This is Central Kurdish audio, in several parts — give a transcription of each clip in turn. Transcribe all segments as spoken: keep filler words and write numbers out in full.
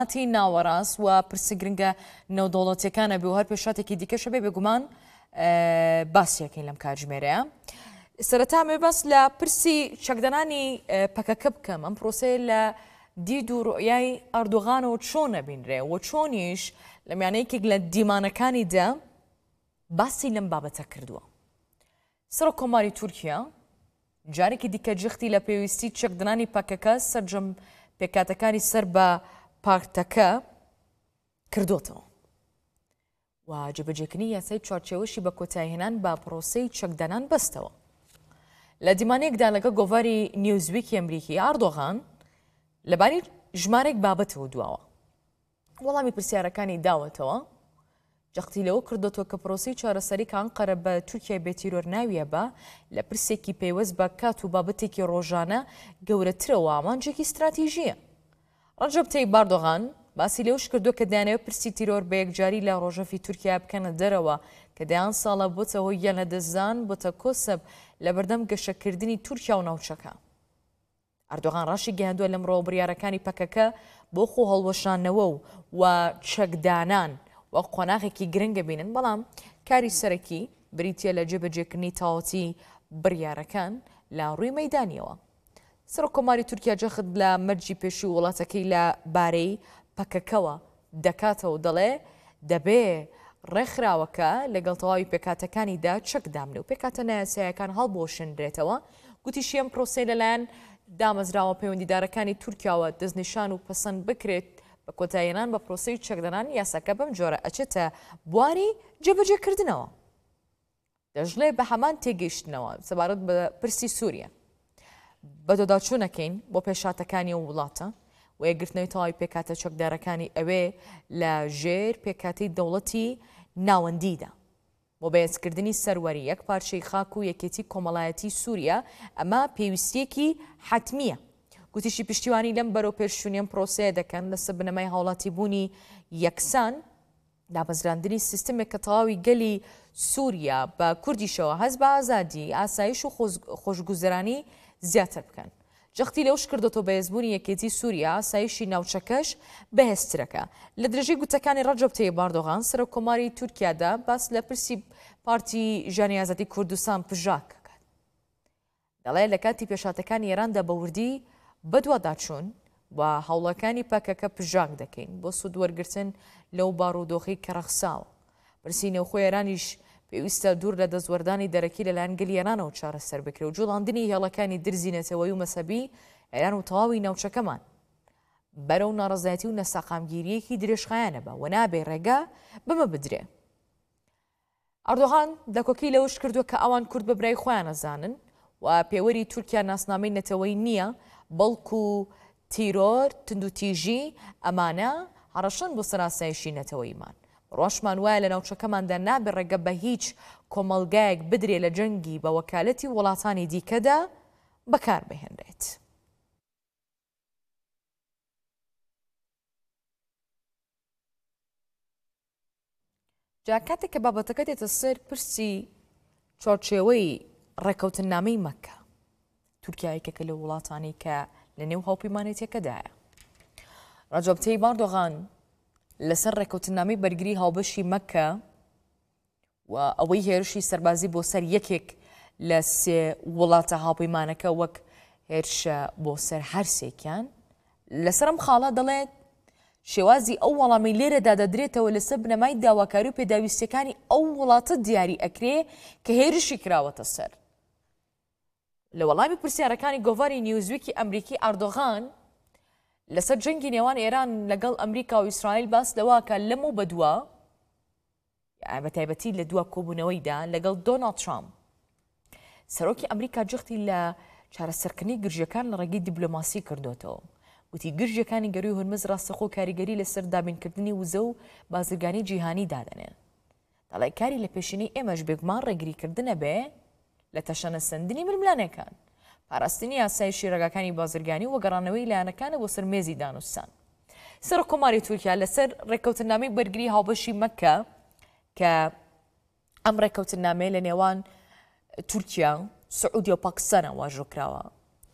تی ناوەڕاست و پرسە گرنگە نێودەوڵەتیەکانە بێ و هەر پێشاتێکی دیکەشە بێ بێگومان باسیەکەین لەم کاتژمێرەیە. سەرەتا مێبەس لە پرسی چەکدەنانی پەکەکە بکەم. ئەم پرۆسەیە لە دید و ڕۆیای ئەردۆغانەوە چۆن نەبینرێ و چۆنیش لە میانەیەکێک لە دیمانەکانیدا باسی لەم بابەتە کردووە. سەرۆک کۆماری تورکیا جارێکی دیکە جختی لە پێویستی چەکدەنانی پەکەکە سەرجەم پێکاتەکانی سەر بە پارتەکە کردوتەوە و جێبەجێکردنی یاسای چوارچێوەشی بە کۆتایهێنان بە پرۆسەی چەکدانان بەستەوە. لە دیمانەیەکدا لەگە گۆڤاری نیوزویکی ئەمریکی ئاردۆغان لەباری ژمارێک بابەتەوە دواوە وەڵامی پرسیارەکانی داوەتەوە. جەختی لەوە کردوتەوە کە پرۆسەی چارەسەری کە ئەنقەرە بە تورکیای بێتیرۆر ناویە بە لە پرسێکی پەیوەست بە کات و بابەتێکی ڕۆژانە گەورەترەوە ئامانجێکی استراتیژیە. ڕەجەب تەیب ئەردۆغان باسی لەوش کردو کە دەیانەوێت پرسی تیرۆر بە یەکجاری لە ڕۆژەفی تورکیا بکەنە دەرەوە کە دەیان ساڵە بۆتە هۆی یانەدەزان بۆتە کۆسەب لە بەردەم گەشەکردنی تورکیا و ناوچەکە. ئەردۆغان ڕاشی گەیاندووە لەم ڕۆ بڕیارەکانی پەکەکە بۆ خۆ هەڵوەشانەوە و و چەکدانان و قۆناغێکی گرنگە بینن، بەڵام کاری سەرەکی بریتە لە جێبەجێکردنی تاوەتی بڕیارەکان لە ڕووی مەیدانیەوە. سەرۆک کۆماری تورکیا جەخت لە مەرجی پێشووی وڵاتەکەی لە بارەی پەکەکەوە دەکاتەوە دەڵێ دەبێ ڕێکخراوەکە لەگەڵ تەواوی پێکاتەکانیدا چەکدامنێ و پێکاتە نایاساییەکان هەڵبۆشێنرێتەوە. گوتی شێم پرۆسەی لەلایەن دامەزراوە پەیوەندیدارەکانی تورکیاوە دەستنیشان و پەسەند بکرێت بە کۆتاییێنان بە پرۆسەی چەکدەنان یاساکە بەم جۆرە ئەچێتە بواری جێبەجێکردنەوە. دەژڵێ بە هەمان تێگەیشتنەوە سەبارەت بە پرسی سووریا بە دۆداچوونەکەین بۆ پێشاتەکانی و وڵاتە و یەکگرتنەوەی تەواوی پێکاتە چەکدارەکانی ئەوێ لە ژێر پێکاتی دەوڵەتی ناوەندیدا بۆ بەهێزکردنی سەروەری یەک پارچەی خاک و یەکێتی کۆمەڵایەتی سووریا. ئەمە پێویستیەکی حتمیە. گوتیشی پشتیوانی لەم بەرەو پێشچوونیەم پرۆسەیە دەکەن لەسەر بنەمای هاوڵاتی بوونی یەکسان دابەزراندنی سیستمێک کە تەواوی گەلی سووریا بە کوردیشەوە هەست بە ئازادی ئاسایش و خۆشگوزەرانی زیاتر بکەن. جەختی لەوش کردوتەوە بەهێزبوونی یەکێتی سووریا ئاسایشی ناوچەکەش بەهێزترەکە. لە درێژەی گوتەکانی ڕەجەب تەیب ئەردۆغان سەرۆک کۆماری تورکیادا باس لە پرسی پارتی ژیانی ئازادی کوردستان پژاک دەکات. دەڵێ لە کاتی پێشاتەکانی ئێراندا بەوردی بەدواداچوون و هەوڵەکانی پەکەکە پژاک دەکەین بۆ سوود وەرگرتن لەو باڕوودۆخی کەڕەخساوە. پرسی نێوخۆی ئێرانیش پێویستە دوور لە دەستوەردانی دەرەکی لەلایەن گەلیێرانەوە چارەسەر بکرێت و جوڵاندنی هێڵەکانی درزینەتەوەی و مەسەبی ئێران و تەواوی ناوچەکەمان بەرەو ناڕەزایەتی و نەساقامگیریەکی درێژخایانە بە و نابێ ڕێگا بمە بدرێ. ئەردۆغان دەکۆکی لەوش کردووە کە ئەوان کورد بە برای خۆیان نەزانن و پێوەری تورکیا ناسنامەی نەتەوەی نییە، بەڵکو تیرۆر تندوتیژی ئەمانە هەڕەشن بۆ سەراسایشی نەتەوەیمان. ڕۆژمان وایە لە ناوچەکەماندا نابێ ڕێگە بە هیچ کۆمەلگایەک بدرێ لە جەنگی بە وەکالەتی وڵاتانی دیکەدا بەکار بهێنرێت. جا کاتێک کە بابەتەکە دێتە سەر پرسی چۆرچێوەی ڕێکەوتنامەی مەککە، تورکیایەکێکە لە وڵاتانی کە لە نێو هاوپەیمانێتیەکەدایە. ڕەجەب تەیب ئەردۆغان لەسەر ڕێکەوتنامەی بەرگری هاوبەشی مەککە و ئەوەی هێرشی سەربازی بۆ سەر یەکێک لە سێ وڵاتە هاوپەیمانەکە وەک هێرشە بۆ سەر هەرسێکیان لەسەر ئەم خاڵە دەڵێت شێوازی ئەو وەڵامی لێرەدا دەدرێتەوە لەسەر بنەمای داواکاری و پێداویستەکانی ئەو وڵاتە دیاری ئەکرێ کە هێرشی کراوەتە سەر. لە وەڵامی پرسیارەکانی گۆڤاری نیوزویکی ئەمریکی ئەردۆغان لەسەر جەنگی نێوان ئێران لەگەڵ ئەمریکا و ئیسرائیل باس لەواکە لەمە بەدووە بە تایبەتی لە دووە کۆبوونەوەیدا لەگەڵ دۆناڵد ترامپ سەرۆکی ئەمریکا جەختی لە چارەسەرکردنی گرژەکان لە ڕێگەی دیبلۆماسی کردوتەوە. وتی گرژەکانی گەروی هورمز ڕاستەخۆ کاریگەری لەسەر دابینکردنی وزە و بازرگانی جیهانی دادەنێن. دەڵێ کاری لە پێشینەی ئێمەش بێگومان ڕێگریکردنە بێ لە تەشەنە سندنی ململانەکان، پاراستنی ئاسایشی ڕێگاکانی بازرگانی و گەڕانەوەی لایەنەکانە بۆ سەر مێزی دانوستان. سەرۆک کۆماری تورکیا لەسەر ڕێکەوتنامەی بەرگری هاوبەشی مەککە کە ئەم ڕێکەوتنامەیە لە نێوان تورکیا، سعودی و پاکستانە واژۆکراوە،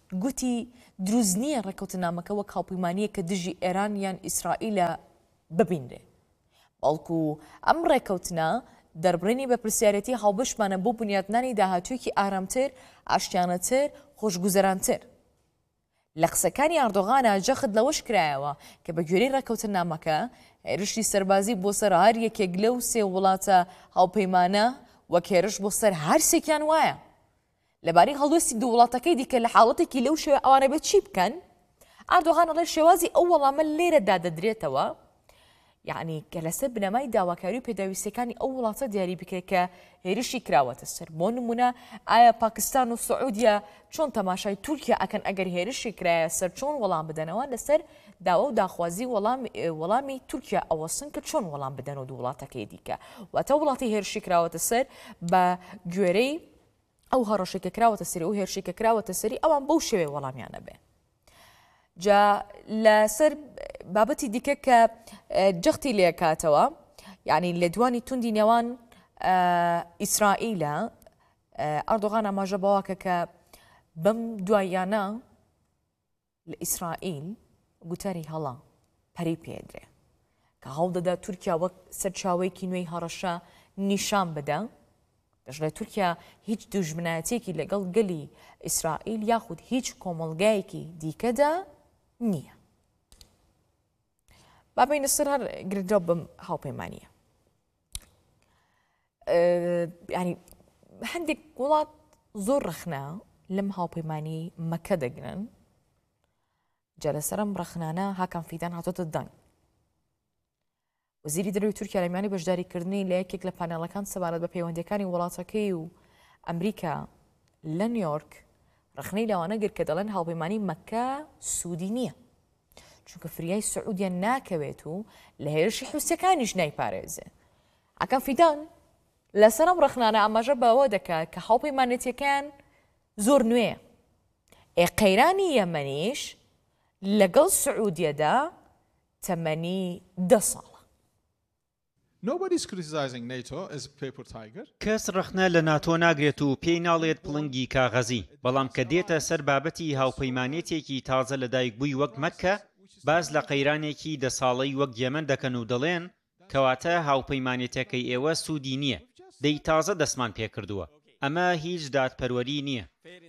گوتی دروست نییە ڕێکەوتنامەکە وەک هاوپەیمانیە کە دژی ئێران یان ئیسرائیلە ببینرێ بەڵکو ئەم ڕێکەوتنە دەربڕینی بە پرسیارەتی هاوبەشمانە بۆ بنیاتنانی داهاتوویەکی ئارامتر ئاشتیانەتر خۆشگوزەرانتر لە قسەکانی ئەردۆغانە جەخت لەوەش کرایەوە کە بە گوێرەی ڕێکەوتنامەکە هێرشی سەربازی بۆ سەر هەر یەکێک لەو سێ وڵاتە هاوپەیمانە وەک هێرش بۆ سەر هەر سێکیان وایە لەبارەی هەڵوێستی دوو وڵاتەکەی دیکە لە حاڵەتێکی لەو شێوە ئەوانە بێت چی بکەن ئەردۆغان ئەڵێ شێوازی ئەو وەڵامە لێرەدا دەدرێتەوە یعنی کە لەسەر بنەمای داواکاری و پێداویستەکانی ئەو وڵاتە دیاری بکرێت کە هێرشی کراوەتە سەر بۆ نمونە ئایا پاکستان و سعودیا چۆن تەماشای تورکیا ئەکەن ئەگەر هێرشی کرایە سەر چۆن وەڵام بدەنەوە لەسەر داوا و داخوازی وەڵامی تورکیا ئەوەسن کە چۆن وەڵام بدەن و دوو وڵاتەکەی دیکە واتە وڵاتی هێرشی کراوەتە سەر بە گوێرەی ئەو هەڕەشێکە کراوەتە سەری و هێرشێکە کراوەتە سەری ئەوان بەو شێوێ وەڵامیانە بێ جا لەسەر بابەتی دیکە کە جەختی لێکاتەوە یعنی لە دوانی توندی نێوان ئیسرائیلە ئەردۆغان ئاماژە بەواکە کە بەم دواییانە لە ئیسرائیل گوتاری هەڵا پەری پێدرێ کە هەوڵ دەدا تورکیا وەک سەرچاوەیەکی نوێی هەڕەشە نیشان بدە دەژڵێت تورکیا هیچ دوژمنایەتێکی لەگەڵ گەلی ئیسرائیل یاخود هیچ کۆمەڵگایەکی دیکەدا نییە بابینە سەر هەر گرنگراو بم هاوپەیمانیە ینی هەندێک وڵات زۆر ڕەخنا لەم هاوپەیمانی مەکە دەگرن جا لەسەرم ڕەخنانە هاکان فیدان هاتۆتە دەنگ وەزیری دەروی تورکیا لە میانی بەشداریکردنی لە یەکێک لە پانێڵەکان سەبارەت بە پەیوەندیەکانی وڵاتەکەی و ئەمریکا لە نیویۆرک ڕخنەی لەوانە گر کە دەڵێن هاوپەیمانی مەکە سوودی نییە چونکە فریای سعودیان ناکەوێت و لە هێرشی حوسەکانیش نایپارێزێ ئەکەم فیدان لەسەرم ڕخنانە ئاماژە بەوە دەکات کە هاوپەیمانێتیەکان زۆر نوێ ئێ قەیرانی یەمەنیش لەگەڵ سعودیەدا تەمەنی دە ساڵە کەس ڕخنە لە ناتۆ ناگرێت و پێی ناڵێت پڵنگی کاغەزی بەڵام کە دێتە سەر بابەتی هاوپەیمانێتێکی تازە لەدایک بووی وەک مەکە باز لە قەیرانێکی دە ساڵەی وەک یەمەن دەکەن و دەڵێن کەواتە هاوپەیمانێتەکەی ئێوە سوودی نییە دەی تازە دەستمان پێکردووە ئەمە هیچ دادپەروەری نییە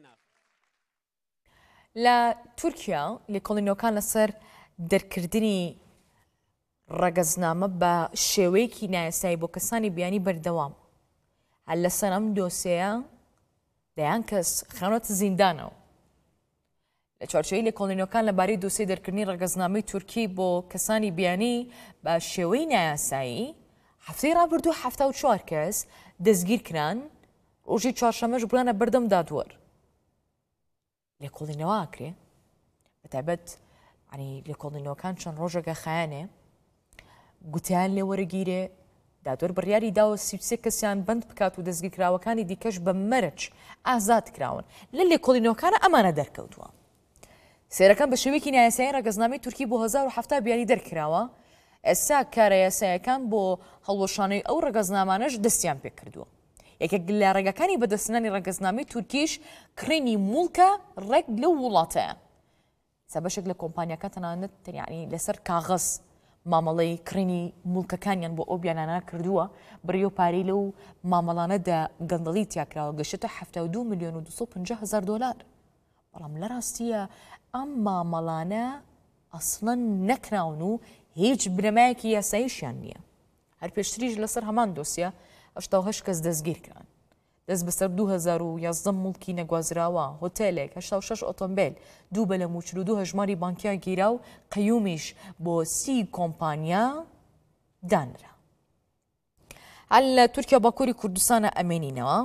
لە تورکیا لێکۆڵینەوەکان لەسەر دەرکردنی ڕەگەزنامە بە شێوەیەکی نایاسایی بۆ کەسانی بیانی بەردەوام هەر لەسەر ئەم دۆسەیە دەیان کەس خەونەتە زیندانەوە لە چوارچێوەی لێکۆڵینەوەکان لەبارەی دۆسەی دەرکردنی ڕەگەزنامەی تورکی بۆ کەسانی بیانی بە شێوەی نایاسایی هەفتەی ڕابردوو هەفتە و چوار کەس دەستگیر کران ڕۆژی چوارشەمەش بڕانە بەردەم دادوەر لێکۆڵینەوە ئاکرێ بەتایبەت لێکۆڵینەوەکان چەند ڕۆژێکە خایانێ گوتیان لێ وەرەگیرێ دادوەر بڕیاری داوە سیوسێ کەسیان بند بکات و دەستگیرکراوەکانی دیکەش بە مەرج ئازاد کراون لە لێکۆڵینەوەکانە ئەمانە دەرکەوتووە سێرەکان بە شێوەیەکی نایاسایی ڕەگەزنامەی تورکی بۆ هەزار و هەفتە بیانی دەرکراوە ئێستا کارە یاساییەکان بۆ هەڵوەشانەی ئەو ڕەگەزنامانەش دەستیان پێ کردووە یەکێک لە ڕێگەکانی بەدەستنانی ڕەگەزنامەی تورکیش کڕینی موڵکە ڕێک لەو وڵاتەیە سا بەشێک لە کۆمپانیەکە تەنانەت یعنی لەسەر کاغەز مامەڵەی کڕینی موڵکەکانیان بۆ ئەو بیانانە کردووە بڕی و پارەی لەو مامەڵانەدا گەندەڵی تیاکراوە گەشتە هەفتە و دوو ملیۆن و دووسەد و پەنجا هەزار دۆلار بەڵام لە ڕاستیە ئەم مامەڵانە ئەسڵەن نەکراون و هیچ بنەمایەکی یاساییشیان نییە هەر پێشتریش لەسەر هەمان دۆسیە هەشتا و هەشت کەس دەستگیر کران دەست بەسەر دوو هەزار و یازدە موڵکی نەگوازراوە هۆتێلێک هەشتا و شەش ئۆتۆمبیل دوو بە لە موچل و دوو هەژماری بانکیان گیرا و قەیومیش بۆ سی کۆمپانیا دانرا هەر لە تورکیا باکووری کوردستانە ئەمێنینەوە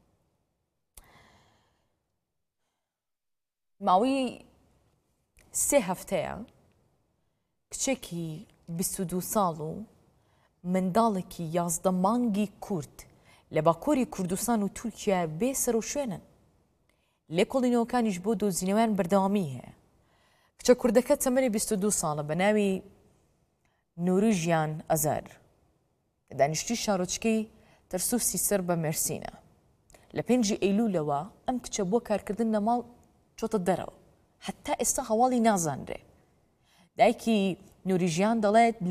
ماوەی سێ هەفتەیە کچێکی بیست و دوو ساڵ و منداڵێکی یازدە مانگی کورد لە باکووری کوردستان و تورکیا بێسەر و شوێنن لێکۆڵینەوەکانیش بۆ دۆزینەوەیان بەردەوامی هەیە کچە کوردەکە تەمەنی بیست و دوو ساڵە بە ناوی نوروژیان ئەزار کە دانیشتووی شارۆچکەی تەرسوسی سەر بە مێرسینە لە پێنجی ئەیلولەوە ئەم کچە بۆ کارکردن لە ماڵ چۆتە دەرەوە حتا ئێستا هەواڵی نازانرێ. دایکی نوریژیان دەڵێت